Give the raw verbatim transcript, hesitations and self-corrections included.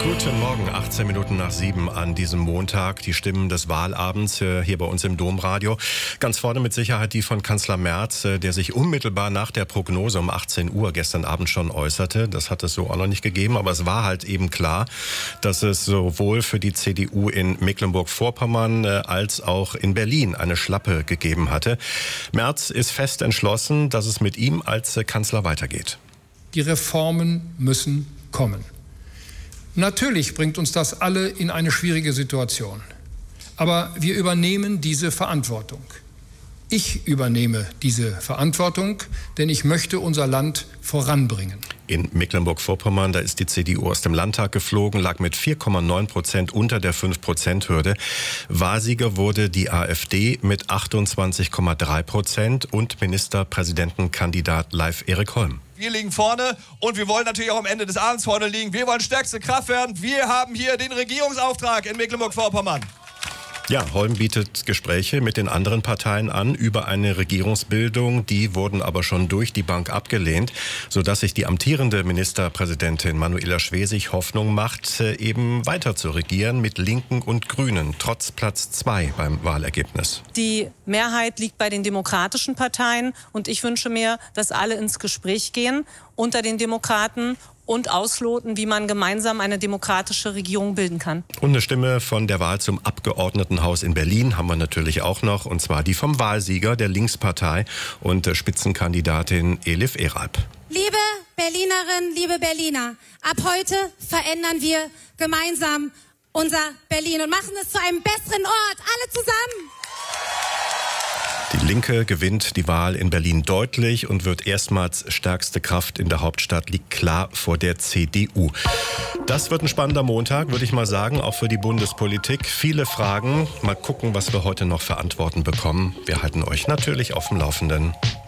Guten Morgen, achtzehn Minuten nach sieben an diesem Montag. Die Stimmen des Wahlabends hier bei uns im Domradio. Ganz vorne mit Sicherheit die von Kanzler Merz, der sich unmittelbar nach der Prognose um achtzehn Uhr gestern Abend schon äußerte. Das hat es so auch noch nicht gegeben, aber es war halt eben klar, dass es sowohl für die C D U in Mecklenburg-Vorpommern als auch in Berlin eine Schlappe gegeben hatte. Merz ist fest entschlossen, dass es mit ihm als Kanzler weitergeht. Die Reformen müssen kommen. Natürlich bringt uns das alle in eine schwierige Situation. Aber wir übernehmen diese Verantwortung. Ich übernehme diese Verantwortung, denn ich möchte unser Land voranbringen. In Mecklenburg-Vorpommern, da ist die C D U aus dem Landtag geflogen, lag mit vier Komma neun Prozent unter der fünf Prozent Hürde. Wahrsieger wurde die AfD mit achtundzwanzig Komma drei Prozent und Ministerpräsidentenkandidat Leif Erik Holm. Wir liegen vorne und wir wollen natürlich auch am Ende des Abends vorne liegen. Wir wollen stärkste Kraft werden. Wir haben hier den Regierungsauftrag in Mecklenburg-Vorpommern. Ja, Holm bietet Gespräche mit den anderen Parteien an über eine Regierungsbildung. Die wurden aber schon durch die Bank abgelehnt, sodass sich die amtierende Ministerpräsidentin Manuela Schwesig Hoffnung macht, eben weiter zu regieren mit Linken und Grünen, trotz Platz zwei beim Wahlergebnis. Die Mehrheit liegt bei den demokratischen Parteien und ich wünsche mir, dass alle ins Gespräch gehen unter den Demokraten und ausloten, wie man gemeinsam eine demokratische Regierung bilden kann. Und eine Stimme von der Wahl zum Abgeordnetenhaus in Berlin haben wir natürlich auch noch, und zwar die vom Wahlsieger der Linkspartei und Spitzenkandidatin Elif Eralp. Liebe Berlinerinnen, liebe Berliner, ab heute verändern wir gemeinsam unser Berlin und machen es zu einem besseren Ort, alle zusammen. Die Linke gewinnt die Wahl in Berlin deutlich und wird erstmals stärkste Kraft in der Hauptstadt, liegt klar vor der C D U. Das wird ein spannender Montag, würde ich mal sagen, auch für die Bundespolitik. Viele Fragen. Mal gucken, was wir heute noch für Antworten bekommen. Wir halten euch natürlich auf dem Laufenden.